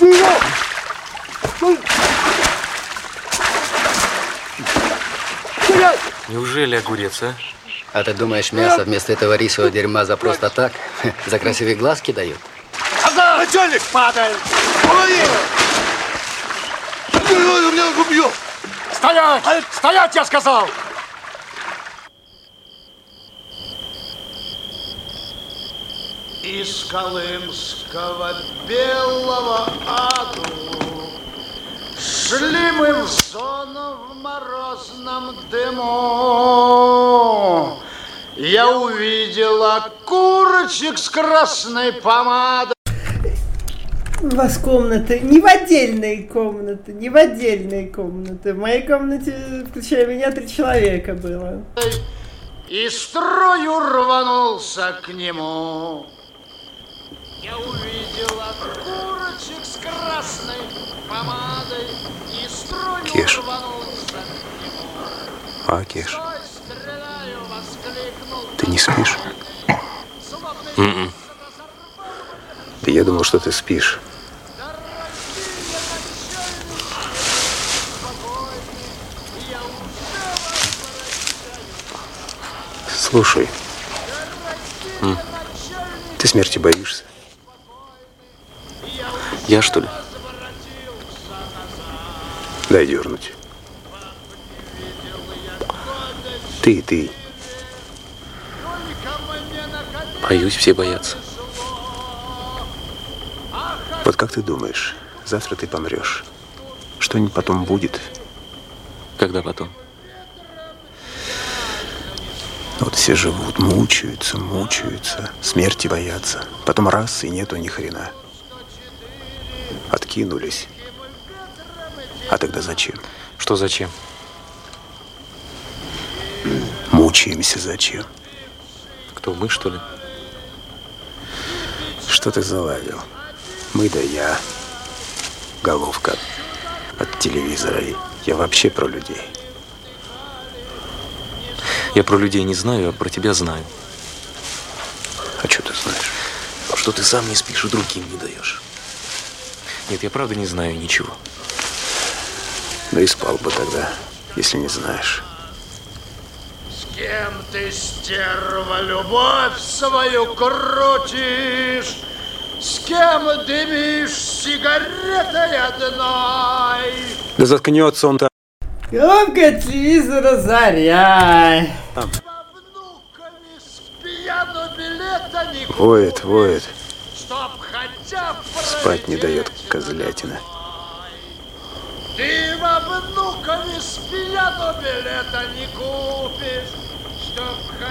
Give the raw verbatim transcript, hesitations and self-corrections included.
Неужели огурец, а? А ты думаешь, мясо вместо этого рисового дерьма за просто так? За красивые глазки дают? Начальник! Падай! Ой, меня убьет! Стоять! Стоять, я сказал! Из колымского белого аду шли мы в зону в морозном дыму. Я увидела курочек с красной помадой. У вас комната не в отдельные комнаты, не в отдельные комнаты. В моей комнате, включая меня, три человека было. И строю рванулся к нему. Я увидела курочек с красной помадой. И строю Кеш. рванулся к нему. А, Кеш, Ой, стреляю, воскликнул. ты не спишь? Mm-mm. Да я думал, что ты спишь. Слушай, М. ты смерти боишься? Я, что ли? Дай дернуть. Ты, ты. Боюсь, все боятся. Вот как ты думаешь, завтра ты помрешь? Что-нибудь потом будет? Когда потом? Вот все живут, мучаются, мучаются, смерти боятся. Потом раз, и нету ни хрена. Откинулись. А тогда зачем? Что зачем? Мучаемся зачем? Кто, мы, что ли? Что ты заладил? Мы да я. Головка от телевизора. Я вообще про людей. Я про людей не знаю, а про тебя знаю. А что ты знаешь? Что ты сам не спишь и другим не даешь. Нет, я правда не знаю ничего. Ну и спал бы тогда, если не знаешь. С кем ты, стерва, любовь свою крутишь? С кем дымишь сигаретой одной? Да заткнется он-то. Громко телевизора заря. Воет, воет. Чтоб хотя бы Спать не дает козлятина. Ты во внукове с пьяну билета не купишь, чтоб